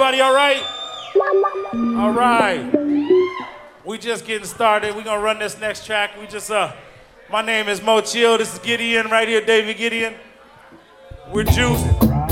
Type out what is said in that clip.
Everybody all right? All right. We just getting started. We're going to run this next track. My name is Mo Chill. This is Gideon right here, David Gideon. We're juiced.